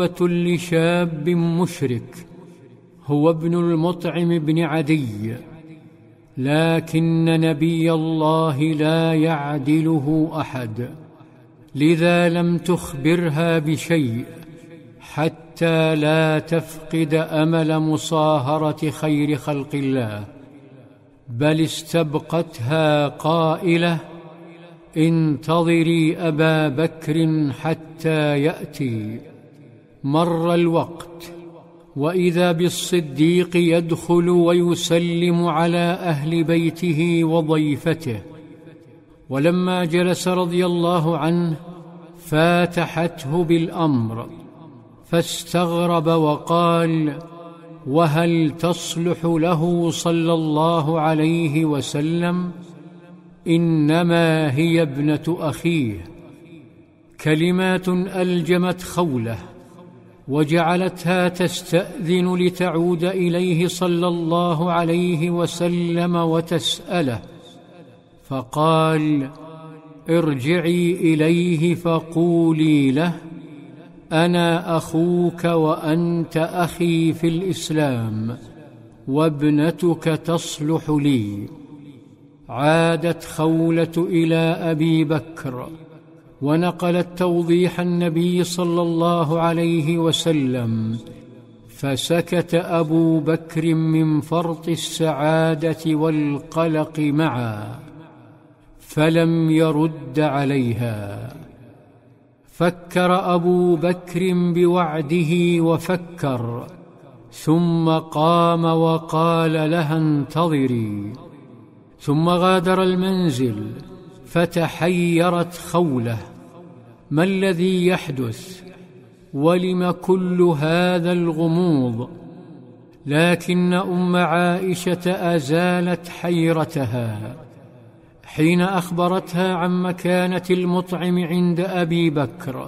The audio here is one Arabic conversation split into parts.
لشاب مشرك هو ابن المطعم بن عدي، لكن نبي الله لا يعدله أحد، لذا لم تخبرها بشيء حتى لا تفقد أمل مصاهرة خير خلق الله، بل استبقتها قائلة: انتظري أبا بكر حتى يأتي. مر الوقت، وإذا بالصديق يدخل ويسلم على أهل بيته وضيفته، ولما جلس رضي الله عنه فاتحته بالأمر، فاستغرب وقال: وهل تصلح له صلى الله عليه وسلم؟ إنما هي ابنة أخيه. كلمات ألجمت خولة وجعلتها تستأذن لتعود إليه صلى الله عليه وسلم وتسأله، فقال: ارجعي إليه فقولي له: أنا أخوك وأنت أخي في الإسلام، وابنتك تصلح لي. عادت خولة إلى أبي بكر ونقلت توضيح النبي صلى الله عليه وسلم، فسكت أبو بكر من فرط السعادة والقلق معا، فلم يرد عليها. فكر أبو بكر بوعده وفكر، ثم قام وقال لها: انتظري. ثم غادر المنزل، فتحيرت خولة: ما الذي يحدث؟ ولم كل هذا الغموض؟ لكن أم عائشة أزالت حيرتها حين أخبرتها عن مكانة المطعم عند أبي بكر،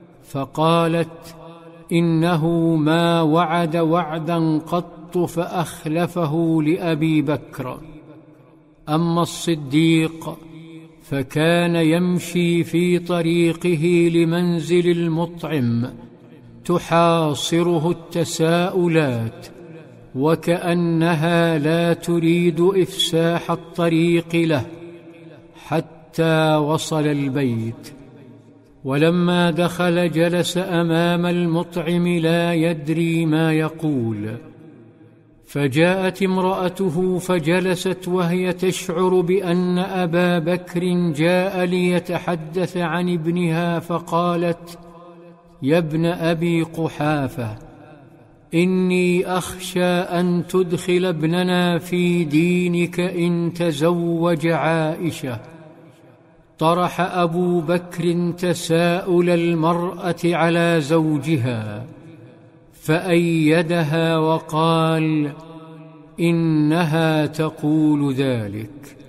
فقالت: إنه ما وعد وعدا قط فأخلفه لأبي بكر. أما الصديق فكان يمشي في طريقه لمنزل المطعم تحاصره التساؤلات، وكأنها لا تريد إفساح الطريق له، حتى وصل البيت. ولما دخل جلس أمام المطعم لا يدري ما يقول، فجاءت امرأته فجلست وهي تشعر بأن أبا بكر جاء ليتحدث عن ابنها، فقالت: يا ابن أبي قحافة، إني أخشى أن تدخل ابننا في دينك إن تزوج عائشة. طرح أبو بكر تساؤل المرأة على زوجها، فأيدها وقال: إنها تقول ذلك.